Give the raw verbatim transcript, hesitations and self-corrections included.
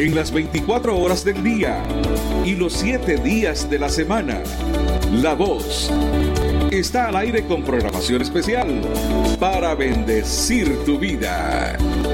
en las veinticuatro horas del día y los siete días de la semana. La Voz está al aire con programación especial para bendecir tu vida.